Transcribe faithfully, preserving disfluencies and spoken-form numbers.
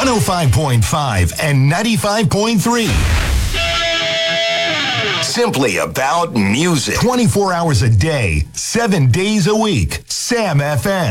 one oh five point five and ninety-five point three. Simply about music. twenty-four hours a day, seven days a week. Sam F M.